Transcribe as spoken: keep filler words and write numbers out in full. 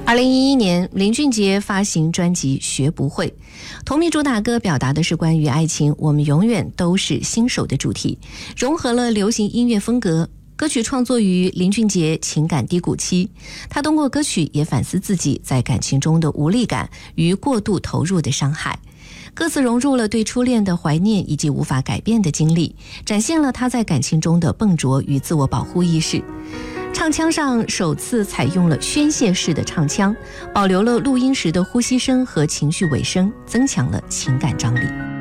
二零一一年，林俊杰发行专辑《学不会》，同名主打歌表达的是关于爱情，我们永远都是新手的主题，融合了流行音乐风格。歌曲创作于林俊杰情感低谷期，他通过歌曲也反思自己在感情中的无力感与过度投入的伤害。歌词融入了对初恋的怀念以及无法改变的经历，展现了他在感情中的笨拙与自我保护意识。唱腔上首次采用了宣泄式的唱腔，保留了录音时的呼吸声和情绪尾声，增强了情感张力。